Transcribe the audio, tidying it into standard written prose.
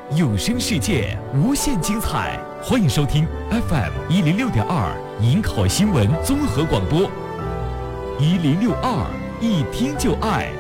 有声世界无限精彩，欢迎收听 FM106.2营口新闻综合广播，1062一听就爱。